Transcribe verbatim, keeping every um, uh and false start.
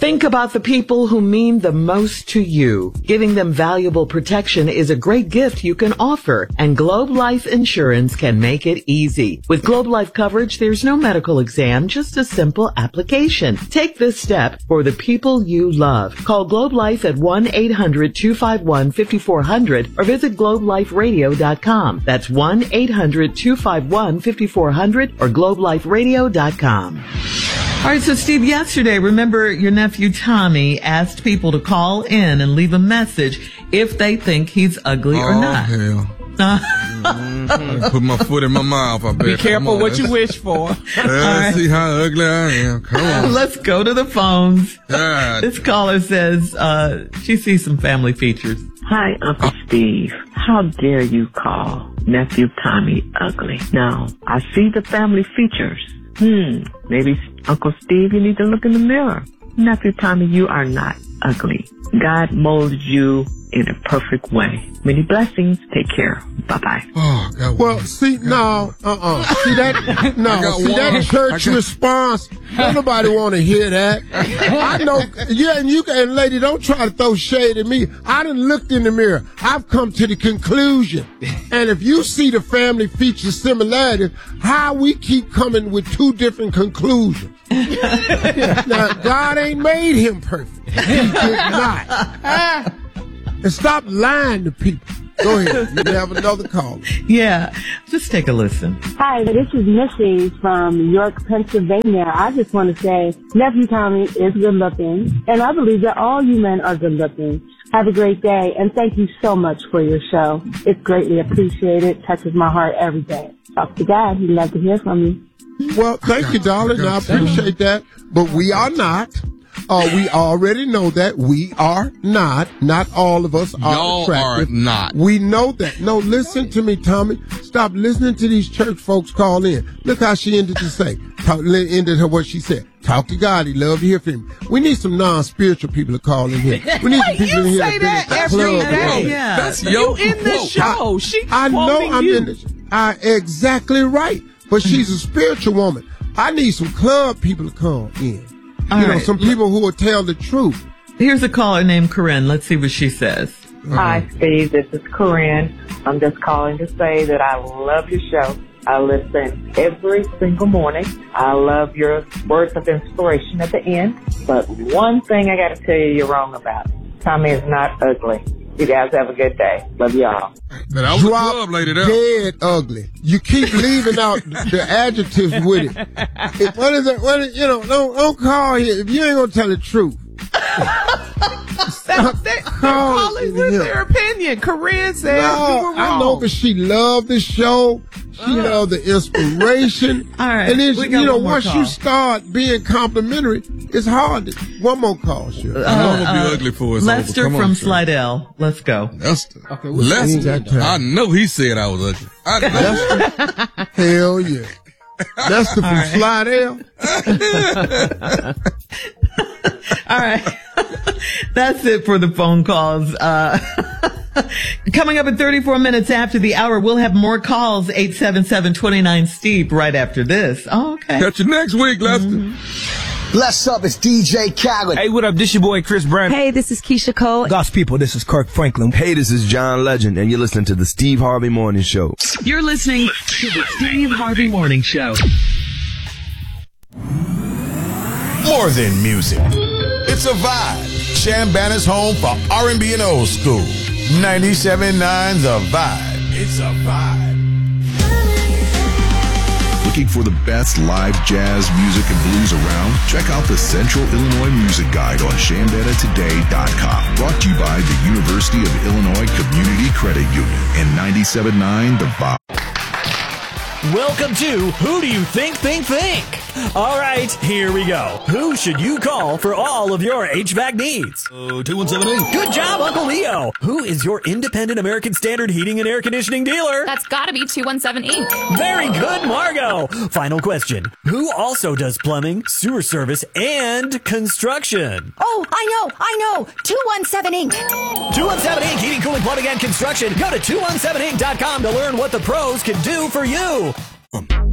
Think about the people who mean the most to you. Giving them valuable protection is a great gift you can offer, and Globe Life Insurance can make it easy. With Globe Life coverage, there's no medical exam, just a simple application. Take this step for the people you love. Call Globe Life at one eight hundred two five one five four zero zero or visit globe life radio dot com. That's one eight hundred two five one five four zero zero or globe life radio dot com. All right, so Steve, yesterday, remember your nephew Tommy asked people to call in and leave a message if they think he's ugly oh, or not. Hell. mm-hmm. Put my foot in my mouth. I bet. Be careful what you wish for. Let's right. see how ugly I am. Come on. Let's go to the phones. God. This caller says uh, she sees some family features. Hi, Uncle Steve. How dare you call nephew Tommy ugly? Now, I see the family features. Hmm, maybe Uncle Steve, you need to look in the mirror. Nephew Tommy, you are not ugly. God molded you in a perfect way. Many blessings. Take care. Bye-bye. Oh, God. Well, see, no, uh-uh. See that? No, see one. that church response? Don't nobody want to hear that. I know, yeah, and you and lady, don't try to throw shade at me. I done looked in the mirror. I've come to the conclusion. And if you see the family feature similarities, how we keep coming with two different conclusions? Now, God ain't made him perfect. He did not. And stop lying to people. Go ahead. You can have another call. Yeah. Just take a listen. Hi, this is Missy from York, Pennsylvania. I just want to say, nephew Tommy is good looking, and I believe that all you men are good looking. Have a great day, and thank you so much for your show. It's greatly appreciated. Touches my heart every day. Talk to God. He'd love to hear from you. Well, thank you, darling. I appreciate that. But we are not. Uh, we already know that. We are not. Not all of us are Y'all attractive. are not. We know that. No, listen to me, Tommy. Stop listening to these church folks call in. Look how she ended to say. Talk, ended her what she said. Talk to God. He love to hear from him. We need some non-spiritual people to call in here. We need some people in here say that that been every at the day. club. Yeah. That's You yo. in the Whoa. show. She I know quoting I'm you. in the I exactly right. But she's a spiritual woman. I need some club people to come in. All you know, right. some people who will tell the truth. Here's a caller named Corinne. Let's see what she says. Hi, Steve. This is Corinne. I'm just calling to say that I love your show. I listen every single morning. I love your words of inspiration at the end. But one thing I got to tell you you're wrong about. Tommy is not ugly. You guys have a good day. Love y'all. Man, I was a Drop club lady there. dead ugly. You keep leaving out the adjectives with it. If, what is it? What is, you know, don't, don't call here if you ain't gonna tell the truth. That, that, calling with their opinion. Corinne said No, you were wrong. I know, but she loved the show. She Uh. loved the inspiration. All right, And then, we she, got you know, one more once call. you start being complimentary, it's hard. To, one more call, sure. I know I'm gonna be ugly for us. Lester Come on, from sir. Slidell. Let's go. Lester. Okay, what's Lester. that time? I know he said I was ugly. I know. Lester? Hell yeah. Lester from right. Slidell? All right. That's it for the phone calls. Uh, coming up at thirty-four minutes after the hour, we'll have more calls. eight seven seven, two nine, Steve right after this. Oh, okay. Catch you next week, Lester. Mm-hmm. Bless up, it's D J Khaled. Hey, what up? This your boy Chris Brown. Hey, this is Keisha Cole. God's people, this is Kirk Franklin. Hey, this is John Legend, and you're listening to the Steve Harvey Morning Show. You're listening to the Steve Harvey Morning Show. More than music. It's a vibe. Chambana's home for R and B and old school. ninety-seven point nine The Vibe. It's a vibe. Looking for the best live jazz music and blues around? Check out the Central Illinois Music Guide on Chambana Today dot com. Brought to you by the University of Illinois Community Credit Union and ninety-seven point nine The Vibe. Welcome to Who Do You Think Think Think? All right, here we go. Who should you call for all of your H V A C needs? Oh, two one seven eight. Good job, Uncle Leo. Who is your independent American Standard heating and air conditioning dealer? That's gotta be two one seven Incorporated. Very good, Margot. Final question. Who also does plumbing, sewer service, and construction? Oh, I know, I know. two one seven Incorporated. two one seven Incorporated. Heating, cooling, plumbing, and construction. Go to two one seven inc dot com to learn what the pros can do for you.